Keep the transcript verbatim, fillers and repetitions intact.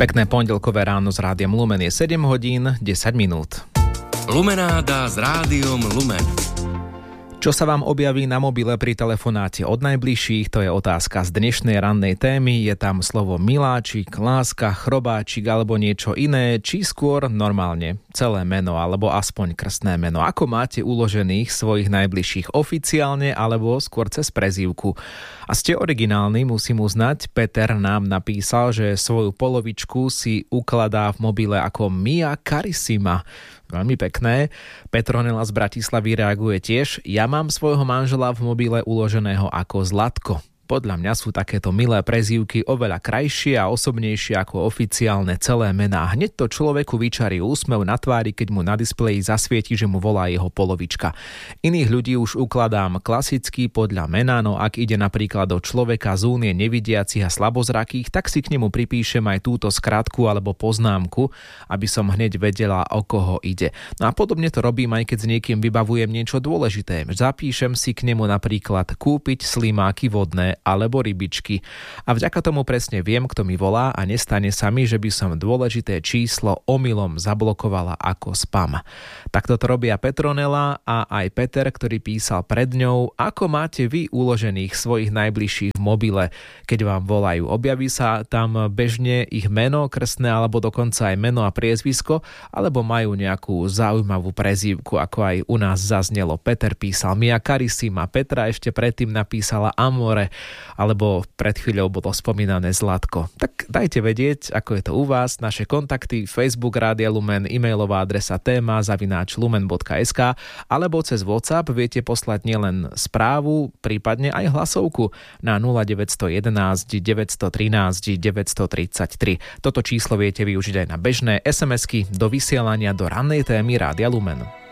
Pekné pondelkové ráno s Rádiom Lumen, je sedem hodín desať minút. Lumenáda s Rádiom Lumen. Čo sa vám objaví na mobile pri telefonáte od najbližších, to je otázka z dnešnej rannej témy. Je tam slovo miláčik, láska, chrobáčik alebo niečo iné, či skôr normálne celé meno alebo aspoň krstné meno. Ako máte uložených svojich najbližších, oficiálne alebo skôr cez prezývku? A ste originálni, musím uznať. Peter nám napísal, že svoju polovičku si ukladá v mobile ako Mia Carissima. Veľmi pekné. Petronela z Bratislavy reaguje tiež: ja mám svojho manžela v mobile uloženého ako Zlatko. Podľa mňa sú takéto milé prezývky oveľa krajšie a osobnejšie ako oficiálne celé mená. Hneď to človeku vyčarí úsmev na tvári, keď mu na displeji zasvieti, že mu volá jeho polovička. Iných ľudí už ukladám klasicky podľa mena, no ak ide napríklad do človeka z únie nevidiacich a slabozrakých, tak si k nemu pripíšem aj túto skratku alebo poznámku, aby som hneď vedela, o koho ide. No a podobne to robím, aj keď s niekým vybavujem niečo dôležité. Zapíšem si k nemu napríklad kúpiť slimáky vodné alebo rybičky. A vďaka tomu presne viem, kto mi volá a nestane sa mi, že by som dôležité číslo omylom zablokovala ako spam. Takto to robia Petronela a aj Peter, ktorý písal pred ňou. Ako máte vy uložených svojich najbližších v mobile, keď vám volajú? Objaví sa tam bežne ich meno, krstné alebo dokonca aj meno a priezvisko, alebo majú nejakú zaujímavú prezývku, ako aj u nás zaznelo. Peter písal Mia Carissima, Petra ešte predtým napísala Amore, alebo pred chvíľou bolo spomínané Zlatko. Tak dajte vedieť, ako je to u vás. Naše kontakty: Facebook Rádia Lumen, e-mailová adresa téma zavináč lumen bodka es ká, alebo cez WhatsApp viete poslať nielen správu, prípadne aj hlasovku na nula deväť jeden jedna, deväť jedna tri, deväť tri tri. Toto číslo viete využiť aj na bežné es em esky do vysielania do rannej témy Rádia Lumen.